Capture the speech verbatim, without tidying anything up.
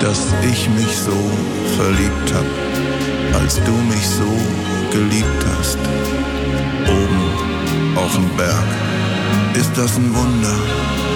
dass ich mich so verliebt hab, als du mich so geliebt hast. Oben auf dem Berg ist das ein Wunder,